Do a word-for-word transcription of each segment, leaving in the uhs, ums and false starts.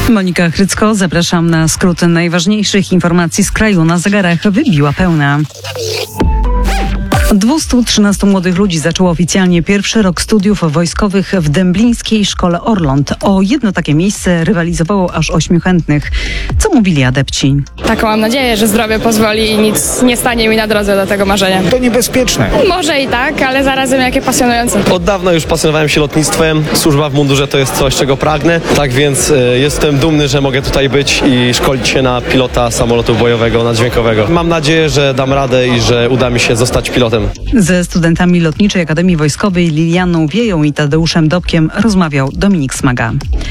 Monika Chrycko, zapraszam na skrót najważniejszych informacji z kraju. Na zegarach wybiła pełna. dwieście trzynastu młodych ludzi zaczęło oficjalnie pierwszy rok studiów wojskowych w Dęblińskiej Szkole Orląt. O jedno takie miejsce rywalizowało aż ośmiu chętnych. Co mówili adepci? Taką mam nadzieję, że zdrowie pozwoli i nic nie stanie mi na drodze do tego marzenia. To niebezpieczne. Może i tak, ale zarazem jakie pasjonujące. Od dawna już pasjonowałem się lotnictwem. Służba w mundurze to jest coś, czego pragnę. Tak więc y, jestem dumny, że mogę tutaj być i szkolić się na pilota samolotu bojowego, naddźwiękowego. Mam nadzieję, że dam radę i że uda mi się zostać pilotem. Ze studentami Lotniczej Akademii Wojskowej Lilianą Wieją i Tadeuszem Dobkiem rozmawiał Dominik Smaga.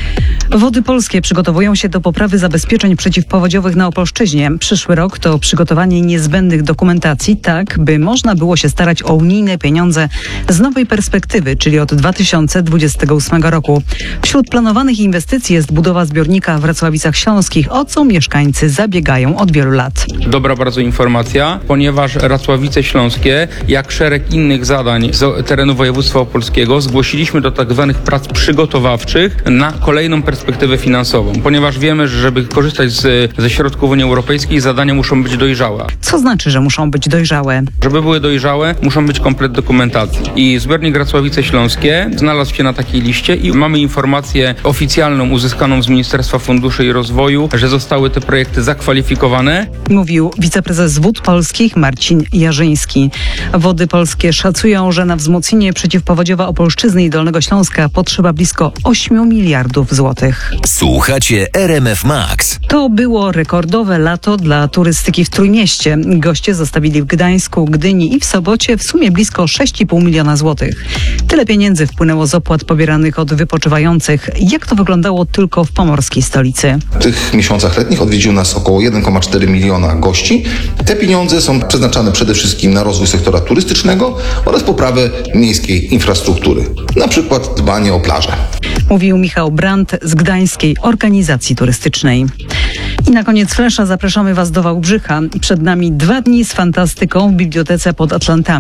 Wody Polskie przygotowują się do poprawy zabezpieczeń przeciwpowodziowych na Opolszczyźnie. Przyszły rok to przygotowanie niezbędnych dokumentacji, tak by można było się starać o unijne pieniądze z nowej perspektywy, czyli od dwa tysiące dwudziestego ósmego roku. Wśród planowanych inwestycji jest budowa zbiornika w Racławicach Śląskich, o co mieszkańcy zabiegają od wielu lat. Dobra bardzo informacja, ponieważ Racławice Śląskie, jak szereg innych zadań z terenu województwa opolskiego, zgłosiliśmy do tak zwanych prac przygotowawczych na kolejną perspektywę finansową, ponieważ wiemy, że żeby korzystać z, ze środków Unii Europejskiej, zadania muszą być dojrzałe. Co znaczy, że muszą być dojrzałe? Żeby były dojrzałe, muszą być komplet dokumentacji. I zbiornik Racławice Śląskie znalazł się na takiej liście i mamy informację oficjalną uzyskaną z Ministerstwa Funduszy i Rozwoju, że zostały te projekty zakwalifikowane. Mówił wiceprezes Wód Polskich Marcin Jarzyński. Wody Polskie szacują, że na wzmocnienie przeciwpowodziowe Opolszczyzny i Dolnego Śląska potrzeba blisko ośmiu miliardów złotych. Słuchacie R M F Max. To było rekordowe lato dla turystyki w Trójmieście. Goście zostawili w Gdańsku, Gdyni i w Sobocie w sumie blisko sześć i pół miliona złotych. Tyle pieniędzy wpłynęło z opłat pobieranych od wypoczywających. Jak to wyglądało tylko w pomorskiej stolicy? W tych miesiącach letnich odwiedziło nas około jeden przecinek cztery miliona gości. Te pieniądze są przeznaczane przede wszystkim na rozwój sektora turystycznego oraz poprawę miejskiej infrastruktury. Na przykład dbanie o plaże. Mówił Michał Brandt z Gdańskiej Organizacji Turystycznej. I na koniec flesza zapraszamy Was do Wałbrzycha. Przed nami dwa dni z fantastyką w Bibliotece pod Atlantami.